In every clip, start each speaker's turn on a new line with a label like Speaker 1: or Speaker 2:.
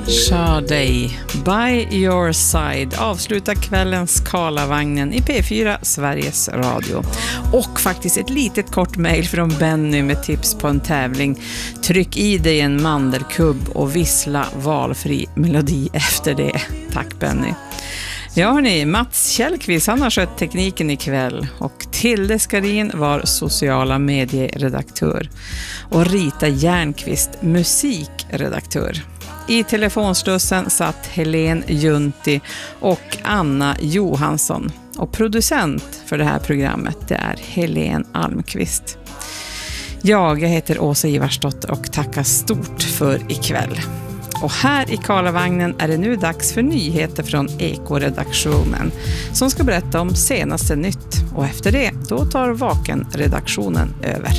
Speaker 1: Sade, By Your Side avslutar kvällens Karlavagnen i P4 Sveriges Radio. Och faktiskt ett litet kort mejl från Benny med tips på en tävling. Tryck i dig en mandelkubb och vissla valfri melodi efter det. Tack Benny. Ja hörni, Mats Kjellqvist han har skött tekniken ikväll och Tilde Skarin var sociala medieredaktör och Rita Järnqvist musikredaktör. I telefonslussen satt Helen Junti och Anna Johansson och producent för det här programmet det är Helen Almqvist. Jag heter Åsa Ivarsdotter och tackar stort för ikväll. Och här i Karlavagnen är det nu dags för nyheter från Eko-redaktionen som ska berätta om senaste nytt. Och efter det, då tar Vaken-redaktionen över.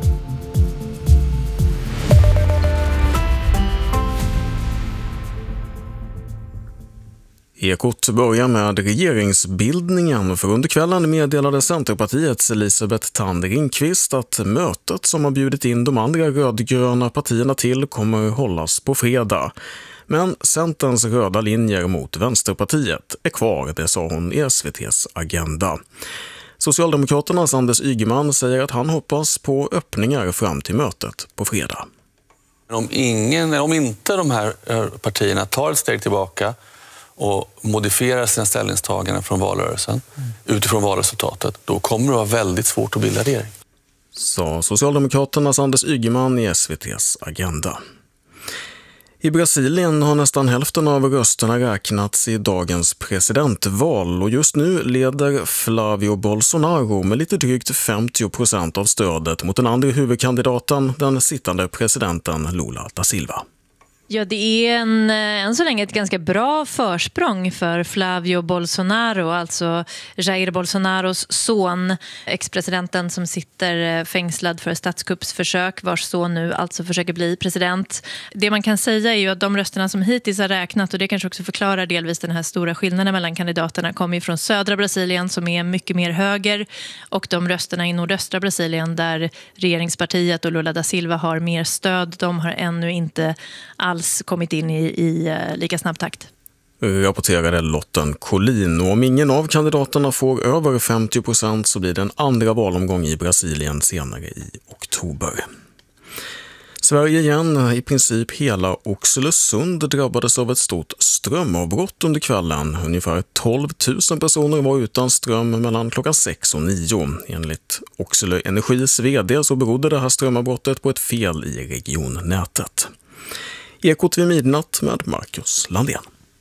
Speaker 2: Ekot börjar med regeringsbildningen, för under kvällen meddelade Centerpartiets Elisabeth Thand Ringqvist att mötet som har bjudit in de andra rödgröna partierna till kommer hållas på fredag. Men Centerns röda linjer mot Vänsterpartiet är kvar, det sa hon i SVT:s Agenda. Socialdemokraternas Anders Ygeman säger att han hoppas på öppningar fram till mötet på fredag.
Speaker 3: Om inte de här partierna tar ett steg tillbaka och modifierar sina ställningstaganden från valrörelsen utifrån valresultatet, då kommer det vara väldigt svårt att bilda regering.
Speaker 2: Sa Socialdemokraternas Anders Ygeman i SVT:s Agenda. I Brasilien har nästan hälften av rösterna räknats i dagens presidentval och just nu leder Flavio Bolsonaro med lite drygt 50% av stödet mot den andra huvudkandidaten, den sittande presidenten Lula da Silva.
Speaker 4: Ja, det är än så länge ett ganska bra försprång för Flavio Bolsonaro, alltså Jair Bolsonaros son, ex-presidenten som sitter fängslad för statskuppsförsök, vars son nu alltså försöker bli president. Det man kan säga är ju att de rösterna som hittills har räknat, och det kanske också förklarar delvis den här stora skillnaden mellan kandidaterna, kommer ju från södra Brasilien som är mycket mer höger, och de rösterna i nordöstra Brasilien där regeringspartiet och Lula da Silva har mer stöd, de har ännu inte alls kommit in i lika snabb takt.
Speaker 2: Rapporterade Lotten Collin, och om ingen av kandidaterna får över 50% så blir det en andra valomgång i Brasilien senare i oktober. Sverige igen, i princip hela Oxelösund drabbades av ett stort strömavbrott under kvällen. Ungefär 12 000 personer var utan ström mellan klockan 6 och 9. Enligt Oxelö Energis vd så berodde det här strömavbrottet på ett fel i regionnätet. Ekot vid midnatt med Marcus Landén.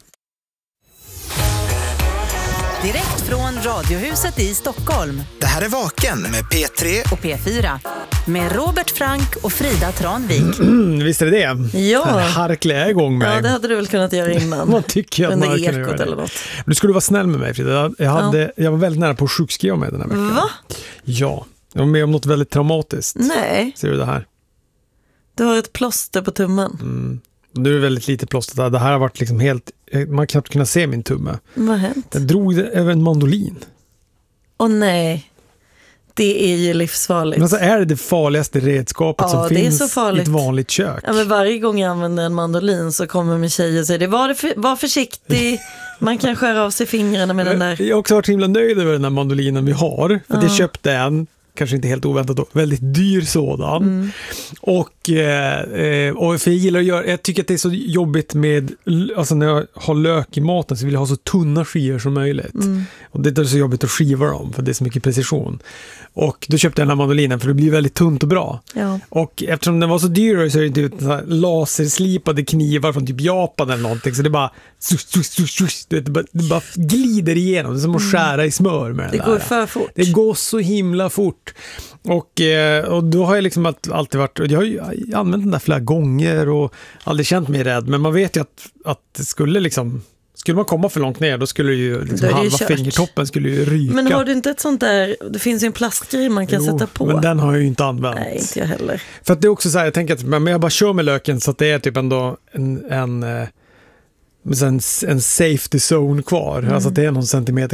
Speaker 5: Direkt från Radiohuset i Stockholm.
Speaker 6: Det här är Vaken med P3
Speaker 5: och P4. Med Robert Frank och Frida Tranvik.
Speaker 7: Visst är det?
Speaker 8: Ja.
Speaker 7: Harklar jag igång med.
Speaker 8: Ja, det hade du väl kunnat göra innan.
Speaker 7: Vad tycker jag att man kan göra
Speaker 8: eller något.
Speaker 7: Du skulle vara snäll med mig, Frida. Jag var väldigt nära på att sjukskriva mig den här veckan.
Speaker 8: Va?
Speaker 7: Ja, jag var med om något väldigt traumatiskt.
Speaker 8: Nej.
Speaker 7: Ser du det här?
Speaker 8: Du har ett plåster på tummen.
Speaker 7: Nu är det väldigt lite plåster. Det här har varit liksom helt... Man har knappt kunnat se min tumme.
Speaker 8: Vad har hänt?
Speaker 7: Den drog över en mandolin.
Speaker 8: Åh nej. Det är ju livsfarligt.
Speaker 7: Men alltså är det farligaste redskapet som finns i ett vanligt kök?
Speaker 8: Ja, men varje gång jag använder en mandolin så kommer min tjej och säger var försiktig. Man kan skära av sig fingrarna med den där.
Speaker 7: Jag har också varit himla nöjd över den här mandolinen vi har. För att jag köpte en. Kanske inte helt oväntat då, väldigt dyr sådan. Och för jag gillar att göra, jag tycker att det är så jobbigt med, alltså när jag har lök i maten så vill jag ha så tunna skivor som möjligt. Och det är så jobbigt att skiva dem för det är så mycket precision. Och då köpte jag den här mandolinen för det blir väldigt tunt och bra. Ja. Och eftersom den var så dyr så är det inte så här laserslipade knivar från typ Japan eller någonting, så det bara det bara glider igenom. Det är som att skära i smör med
Speaker 8: det går för fort.
Speaker 7: Det går så himla fort. Och då har jag liksom alltid varit, jag har ju använt den där flera gånger och aldrig känt mig rädd, men man vet ju att det skulle man komma för långt ner, då skulle det ju liksom halva fingertoppen skulle ju ryka.
Speaker 8: Men har du inte ett sånt där, det finns ju en plastgrej man kan sätta på.
Speaker 7: Men den har jag ju inte använt.
Speaker 8: Nej, inte jag heller.
Speaker 7: För att det är också så här, jag tänker att men jag bara kör med löken så att det är typ ändå en safety zone kvar. Alltså att det är någon centimeter